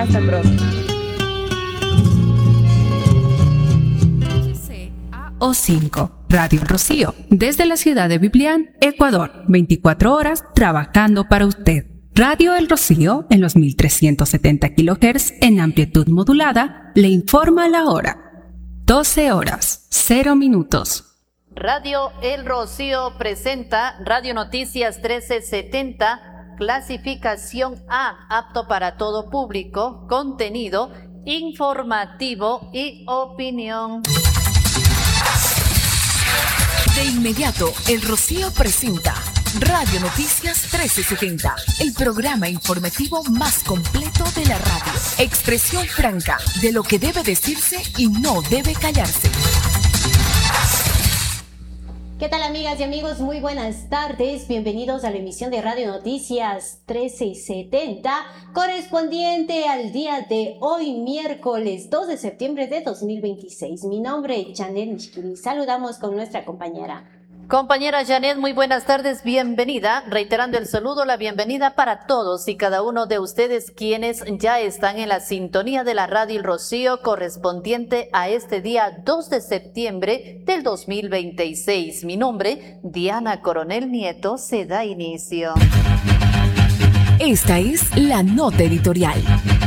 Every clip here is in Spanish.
Hasta pronto. O5, Radio Rocío, desde la ciudad de Biblián, Ecuador, 24 horas trabajando para usted. Radio El Rocío, en los 1370 kHz en amplitud modulada, le informa la hora. 12 horas, 0 minutos. Radio El Rocío presenta Radio Noticias 1370, clasificación A, apto para todo público, contenido informativo y opinión. De inmediato, El Rocío presenta Radio Noticias 1370, el programa informativo más completo de la radio. Expresión franca de lo que debe decirse y no debe callarse. ¿Qué tal, amigas y amigos? Muy buenas tardes. Bienvenidos a la emisión de Radio Noticias 1370, correspondiente al día de hoy, miércoles 2 de septiembre de 2026. Mi nombre es Janet Mishkini. Saludamos con nuestra compañera. Compañera Janet, muy buenas tardes, bienvenida. Reiterando el saludo, la bienvenida para todos y cada uno de ustedes quienes ya están en la sintonía de la Radio El Rocío, correspondiente a este día 2 de septiembre del 2026. Mi nombre, Diana Coronel Nieto, se da inicio. Esta es la nota editorial.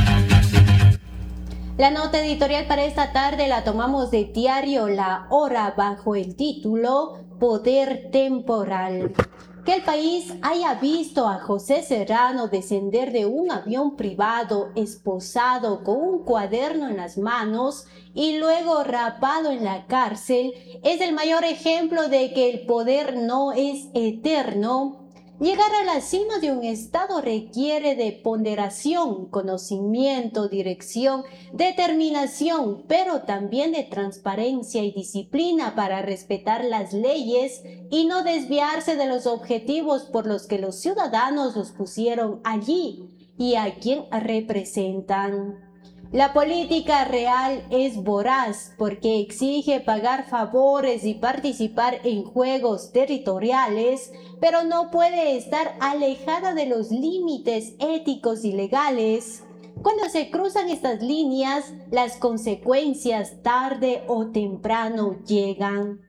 La nota editorial para esta tarde la tomamos de diario La Hora bajo el título Poder Temporal. Que el país haya visto a José Serrano descender de un avión privado esposado con un cuaderno en las manos y luego rapado en la cárcel es el mayor ejemplo de que el poder no es eterno. Llegar a la cima de un estado requiere de ponderación, conocimiento, dirección, determinación, pero también de transparencia y disciplina para respetar las leyes y no desviarse de los objetivos por los que los ciudadanos los pusieron allí y a quien representan. La política real es voraz porque exige pagar favores y participar en juegos territoriales, pero no puede estar alejada de los límites éticos y legales. Cuando se cruzan estas líneas, las consecuencias tarde o temprano llegan.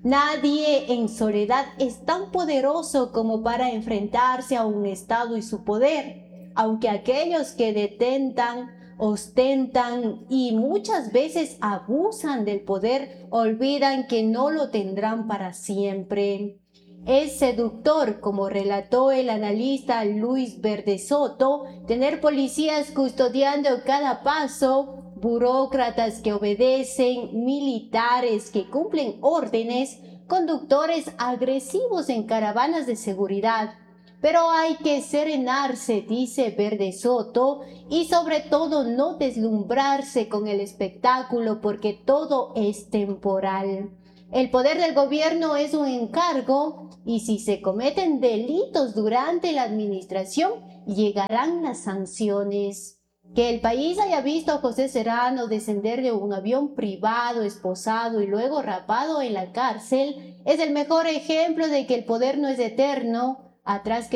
Nadie en soledad es tan poderoso como para enfrentarse a un Estado y su poder, aunque aquellos que detentan, ostentan y muchas veces abusan del poder olvidan que no lo tendrán para siempre. Es seductor, como relató el analista Luis Verde Soto, tener policías custodiando cada paso, burócratas que obedecen, militares que cumplen órdenes, conductores agresivos en caravanas de seguridad. Pero hay que serenarse, dice Verde Soto, y sobre todo no deslumbrarse con el espectáculo porque todo es temporal. El poder del gobierno es un encargo y si se cometen delitos durante la administración, llegarán las sanciones. Que el país haya visto a José Serrano descender de un avión privado, esposado y luego rapado en la cárcel es el mejor ejemplo de que el poder no es eterno. Atrás que